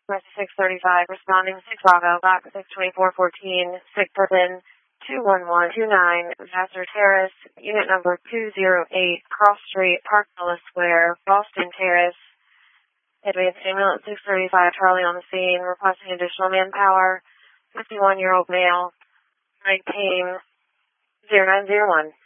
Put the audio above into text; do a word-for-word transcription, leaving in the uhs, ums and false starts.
West six thirty-five, responding six Bravo, back six twenty-four fourteen, six person, two one one two nine, Vassar Terrace, unit number two zero eight, Cross Street, Park Villa Square, Boston Terrace. Advanced ambulance six thirty-five, Charlie on the scene, requesting additional manpower, fifty-one-year-old male, nineteen zero nine zero one.